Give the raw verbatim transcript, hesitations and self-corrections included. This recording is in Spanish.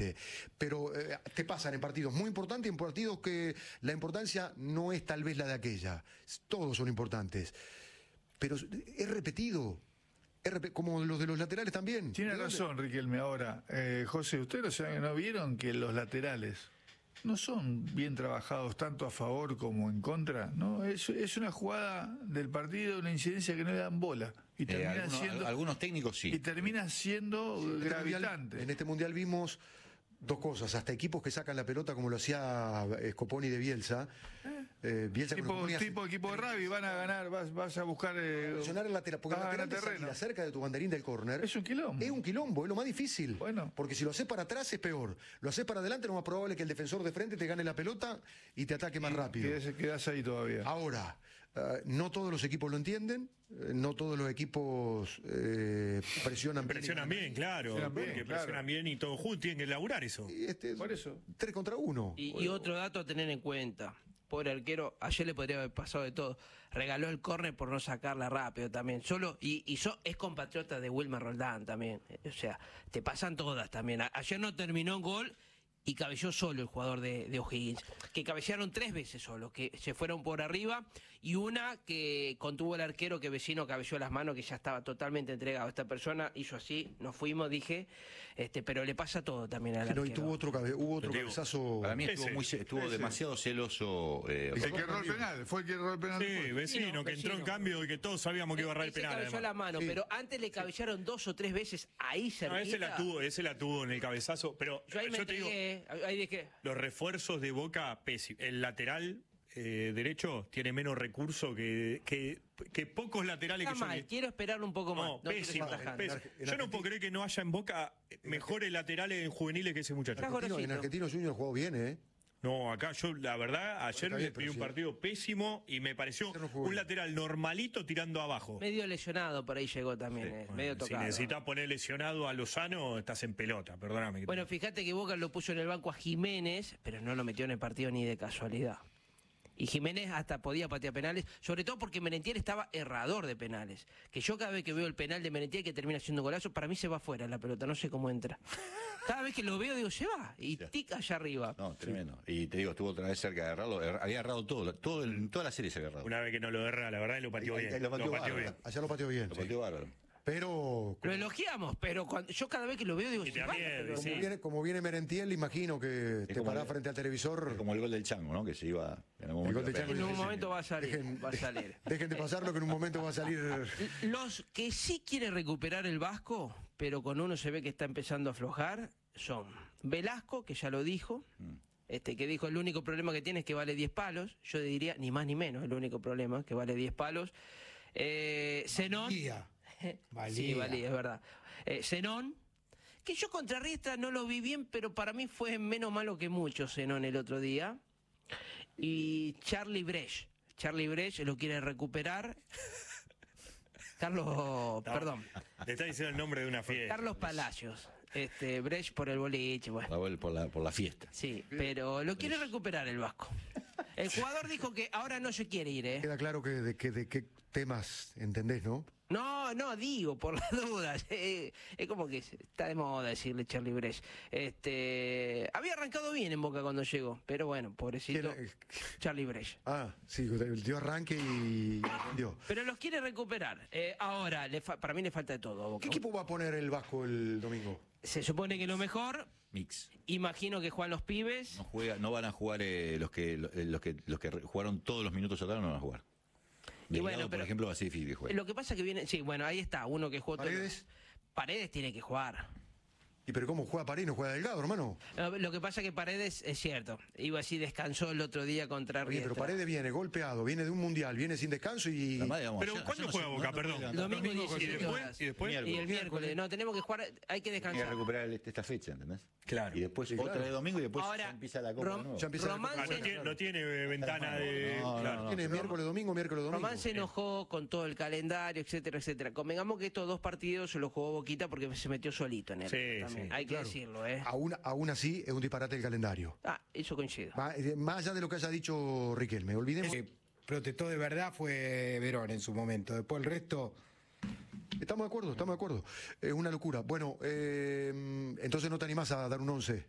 evidente. Pero eh, te pasan en partidos muy importantes, en partidos que la importancia no es tal vez la de aquella. Todos son importantes. Pero es repetido. Es rep como los de los laterales también. Tiene razón, Riquelme. Ahora, eh, José, ¿ustedes no vieron que los laterales no son bien trabajados tanto a favor como en contra? ¿No? Es, es una jugada del partido, una incidencia que no le dan bola. Y termina eh, algunos, siendo, algunos técnicos sí. Y termina siendo sí, en gravitante. Este mundial, en este mundial vimos dos cosas, hasta equipos que sacan la pelota como lo hacía Scoponi de Bielsa. Eh, Bielsa tipo, ponía, tipo equipo de rugby, van a ganar, vas, vas a buscar eh, presionar el lateral, porque el lateral de salida cerca de tu banderín del córner es un quilombo. Es un quilombo, es lo más difícil. Bueno. Porque si lo haces para atrás es peor. Lo haces para adelante, lo más probable es que el defensor de frente te gane la pelota y te ataque más y rápido. Quedas, quedas ahí todavía. Ahora, uh, no todos los equipos lo entienden, uh, no todos los equipos eh, presionan bien. Presionan bien, bien claro. Presionan bien, porque claro. presionan bien y todos juntos tienen que elaborar eso. Y este, Por eso. Tres contra uno. Y, y otro dato a tener en cuenta. Pobre arquero, ayer le podría haber pasado de todo. Regaló el córner por no sacarla rápido también. Solo y, y so, es compatriota de Wilmer Roldán también. O sea, te pasan todas también. A, ayer no terminó en gol y cabeceó solo el jugador de, de O'Higgins. Que cabecearon tres veces solo, que se fueron por arriba. Y una que contuvo el arquero, que vecino cabeceó las manos, que ya estaba totalmente entregado. Esta persona hizo así, nos fuimos, dije, este pero le pasa todo también al no, arquero. y tuvo otro, cabe, hubo otro digo, cabezazo. Para mí estuvo, Ese, muy, estuvo ese. demasiado celoso. Eh, El que erró el penal, fue el que erró el penal. Sí, después. vecino, que entró en cambio y que todos sabíamos que iba a errar el Ese penal. cabeceó además. la mano, Sí. pero antes le cabellaron dos o tres veces ahí cerquita. No, ese la tuvo, ese la tuvo en el cabezazo. Pero Yo ahí me yo te digo, entregué, ahí dije... los refuerzos de Boca, pésimos. El lateral eh, derecho tiene menos recurso que, que, que pocos laterales Está que yo mal, vi. quiero esperar un poco más. No, No quiero pésimo, ser tajante. pésimo. En Yo no Argentina- puedo creer que no haya en Boca mejores laterales en juveniles que ese muchacho. Está Argentino- en Gorosito. Argentino Junior jugó bien, ¿eh? No, acá yo, la verdad, ayer Está me bien, pedí pero un sí. partido pésimo y me pareció Ayer no jugó un bien. lateral normalito tirando abajo. Medio lesionado, por ahí llegó también, eh, Bueno, medio si tocado. necesitas poner lesionado a Lozano, estás en pelota, perdóname. Bueno, fíjate que Boca lo puso en el banco a Jiménez, pero no lo metió en el partido ni de casualidad. Y Jiménez hasta podía patear penales, sobre todo porque Merentiel estaba errador de penales. Que yo cada vez que veo el penal de Merentiel que termina haciendo golazo, para mí se va afuera la pelota, no sé cómo entra. Cada vez que lo veo digo, se va, y tica allá arriba. No, tremendo. Y te digo, estuvo otra vez cerca de agarrarlo. Er- Había agarrado todo, todo en toda la serie se había agarrado. Una vez que no lo erra, la verdad, lo pateó Ahí- bien. ahí lo pateó bárbaro. bien. Ayer lo pateó bien. Lo sí. pateó bárbaro. Pero Lo elogiamos, pero cuando, yo cada vez que lo veo digo, Y se va. también, pero- sí. como, viene, como viene Merentiel, imagino que te como parás el- frente al televisor. Es como el gol del Chango, ¿no? Que se iba en algún El momento. gol del Chango. En un Sí, sí, momento va a salir, Dejen, va a salir. dejen de pasarlo que en un momento va a salir. Los que sí quiere recuperar el Vasco, pero con uno se ve que está empezando a aflojar, son Velasco, que ya lo dijo, este que dijo el único problema que tiene es que vale diez palos, yo diría ni más ni menos, el único problema que vale diez palos. Eh, Zenón. Valía. Valía. Sí, valía, es verdad. Eh, Zenón, que yo contra Riestra no lo vi bien, pero para mí fue menos malo que mucho Zenón el otro día. Y Charlie Brecht. Charlie Brecht lo quiere recuperar. Carlos, No, perdón, Te está diciendo el nombre de una fiesta. Carlos Palacios. Este, Brecht por el boliche, bueno. La gol por la, por la fiesta. Sí, pero lo quiere recuperar el Vasco. El jugador dijo que ahora no se quiere ir, ¿eh? Queda claro que de, que de qué temas entendés, ¿no? No, no, digo, por las dudas. Eh, es como que está de moda decirle Charlie Brecht. Este, había arrancado bien en Boca cuando llegó, pero bueno, pobrecito. ¿Quién? Charlie Brecht. Ah, sí, dio arranque y dio. Pero los quiere recuperar. Eh, ahora, le fa- para mí le falta de todo a Boca. ¿Qué equipo va a poner el Vasco el domingo? Se supone que lo mejor, Mix. imagino que juegan los pibes. No juega, no van a jugar eh, los que eh, los que los que re- jugaron todos los minutos atrás, no van a jugar. Y Delgado, bueno, por pero- ejemplo, va a ser difícil que juegue. Lo que pasa que viene, sí, bueno, ahí está, uno que jugó todo- ¿Paredes? Paredes tiene que jugar. ¿Y pero cómo juega París? ¿No juega Delgado, hermano? No, lo que pasa que Paredes es cierto, iba así, descansó el otro día contra Oye, pero Riestra. Paredes viene golpeado, viene de un mundial, viene sin descanso y. Además, digamos, Pero ayer- ¿cuándo ayer no juega se- Boca? no- no Perdón. puede Domingo levantar. ¿Y diecisiete después? horas. ¿Y después? Y el Miércoles. miércoles, no, tenemos que jugar, hay que Hay que descansar. recuperar el- esta fecha, ¿entendés? Claro. Y después Sí, otra claro. de domingo y después Ahora, ya empieza la copa Rom- de nuevo. Ya empieza la Román Copa Ah, se- no, tiene, no tiene eh, ventana de. No, no, claro. no. Tiene miércoles, domingo, miércoles, domingo. Román se enojó con todo el calendario, etcétera, etcétera. Convengamos que estos dos partidos se los jugó Boquita porque se metió solito en él. Sí, también. sí, Hay que claro. decirlo, ¿eh? Aún, aún así, es un disparate el calendario. Ah, eso coincido. Más, eh, más allá de lo que haya dicho Riquelme, olvidemos. El que protestó de verdad fue Verón en su momento. Después el resto. Estamos de acuerdo, estamos de acuerdo. Es una locura. Bueno, eh, entonces no te animás a dar un once.